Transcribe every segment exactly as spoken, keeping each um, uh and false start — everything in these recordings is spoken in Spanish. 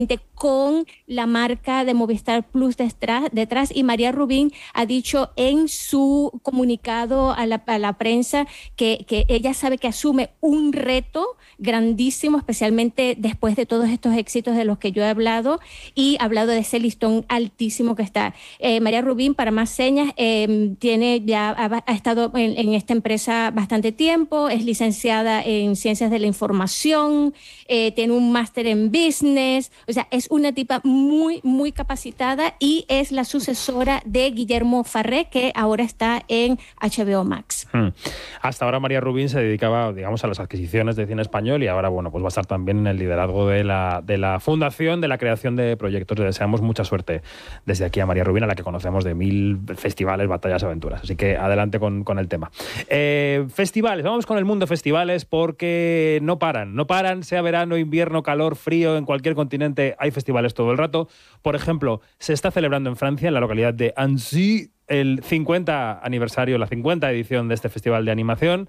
con la marca de Movistar Plus detrás, detrás y María Rubín ha dicho en su comunicado a la, a la prensa que, que ella sabe que asume un reto grandísimo, especialmente después de todos estos éxitos de los que yo he hablado y ha hablado de ese listón altísimo que está. Eh, María Rubín, para más señas, eh, tiene ya ha, ha estado en, en esta empresa bastante tiempo, es licenciada en Ciencias de la Información, eh, tiene un máster en Business. O sea, es una tipa muy, muy capacitada y es la sucesora de Guillermo Farré, que ahora está en H B O Max. Hmm. Hasta ahora María Rubín se dedicaba, digamos, a las adquisiciones de cine español y ahora, bueno, pues va a estar también en el liderazgo de la, de la fundación, de la creación de proyectos. Le deseamos mucha suerte desde aquí a María Rubín, a la que conocemos de mil festivales, batallas, aventuras. Así que adelante con, con el tema. Eh, festivales, vamos con el mundo festivales porque no paran, no paran, sea verano, invierno, calor, frío, en cualquier continente hay festivales todo el rato. Por ejemplo, se está celebrando en Francia, en la localidad de Annecy, el cincuenta aniversario, la cincuenta edición de este festival de animación,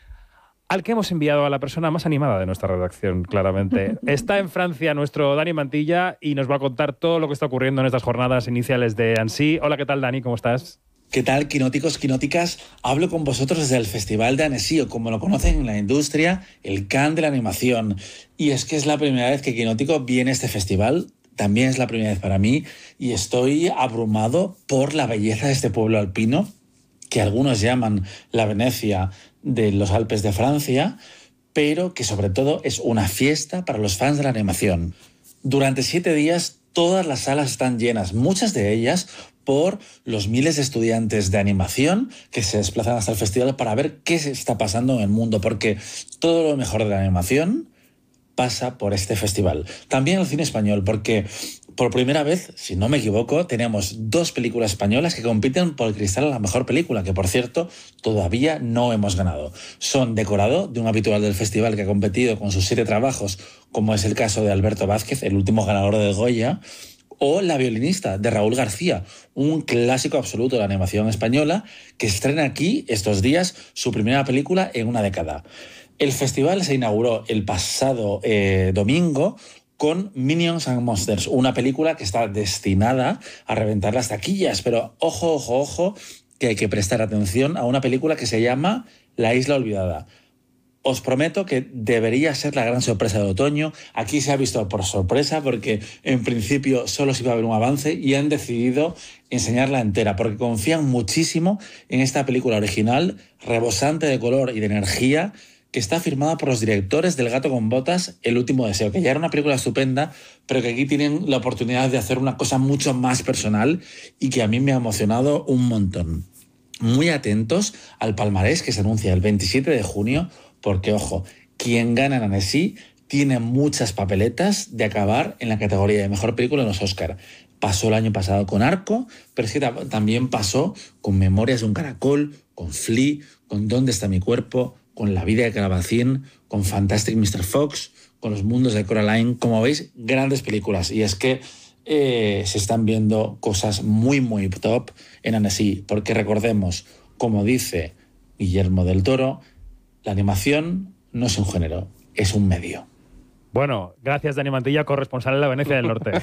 al que hemos enviado a la persona más animada de nuestra redacción, claramente. Está en Francia nuestro Dani Mantilla y nos va a contar todo lo que está ocurriendo en estas jornadas iniciales de Annecy. Hola, ¿qué tal, Dani? ¿Cómo estás? ¿Qué tal, quinóticos, quinóticas? Hablo con vosotros desde el Festival de Annecy, o como lo conocen en la industria, el Cannes de la animación. Y es que es la primera vez que Quinótico viene a este festival, también es la primera vez para mí, y estoy abrumado por la belleza de este pueblo alpino, que algunos llaman la Venecia de los Alpes de Francia, pero que sobre todo es una fiesta para los fans de la animación. Durante siete días todas las salas están llenas, muchas de ellas por los miles de estudiantes de animación que se desplazan hasta el festival para ver qué se está pasando en el mundo, porque todo lo mejor de la animación pasa por este festival. También el cine español, porque por primera vez, si no me equivoco, tenemos dos películas españolas que compiten por el cristal a la mejor película, que por cierto todavía no hemos ganado. Son Decorado, de un habitual del festival que ha competido con sus siete trabajos, como es el caso de Alberto Vázquez, el último ganador de Goya, o La violinista, de Raúl García, un clásico absoluto de la animación española que estrena aquí estos días su primera película en una década. El festival se inauguró el pasado eh, domingo con Minions and Monsters, una película que está destinada a reventar las taquillas, pero ojo, ojo, ojo, que hay que prestar atención a una película que se llama La Isla Olvidada. Os prometo que debería ser la gran sorpresa de otoño. Aquí se ha visto por sorpresa porque en principio solo se iba a ver un avance y han decidido enseñarla entera porque confían muchísimo en esta película original, rebosante de color y de energía, que está firmada por los directores del Gato con Botas, El último deseo, que ya era una película estupenda, pero que aquí tienen la oportunidad de hacer una cosa mucho más personal y que a mí me ha emocionado un montón. Muy atentos al palmarés que se anuncia el veintisiete de junio, porque, ojo, quien gana en Annecy tiene muchas papeletas de acabar en la categoría de mejor película en los Oscar. Pasó el año pasado con Arco, pero es que también pasó con Memorias de un caracol, con Flea, con ¿Dónde está mi cuerpo?, con La vida de Calabacín, con Fantastic mister Fox, con Los mundos de Coraline. Como veis, grandes películas. Y es que eh, se están viendo cosas muy, muy top en Annecy, porque recordemos, como dice Guillermo del Toro, la animación no es un género, es un medio. Bueno, gracias Dani Mantilla, corresponsal en la Venecia del Norte.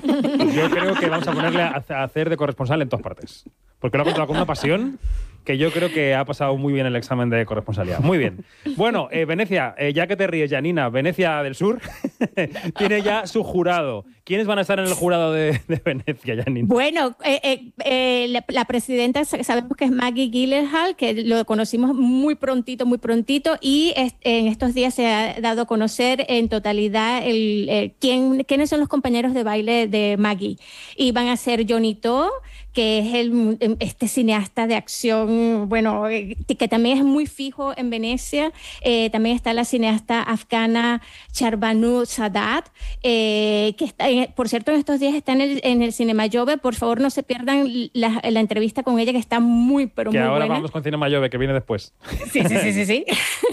Yo creo que vamos a ponerle a hacer de corresponsal en todas partes, porque lo ha contado con una pasión que yo creo que ha pasado muy bien el examen de corresponsalidad. Muy bien. Bueno, eh, Venecia, eh, ya que te ríes, Janina, Venecia del Sur tiene ya su jurado. ¿Quiénes van a estar en el jurado de, de Venecia, Janina? Bueno, eh, eh, eh, la, la presidenta sabemos que es Maggie Gyllenhaal, que lo conocimos muy prontito, muy prontito, y es, en estos días se ha dado a conocer en totalidad el, el, quién, quiénes son los compañeros de baile de Maggie. Y van a ser Johnny To, que es el, este cineasta de acción, bueno, que también es muy fijo en Venecia. Eh, también está la cineasta afgana Charbanu Sadat, eh, que está, por cierto, en estos días está en el, en el Cinema Jove. Por favor, no se pierdan la, la entrevista con ella, que está muy, pero que muy buena. Que ahora vamos con Cinema Jove, que viene después. Sí, sí, sí, sí. sí.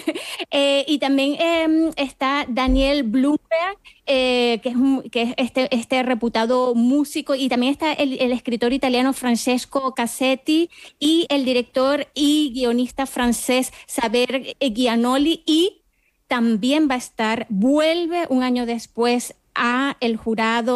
eh, y también eh, está Daniel Blumberg, Eh, que es, que es este, este reputado músico, y también está el, el escritor italiano Francesco Cassetti y el director y guionista francés Xavier Giannoli, y también va a estar, vuelve un año después a el jurado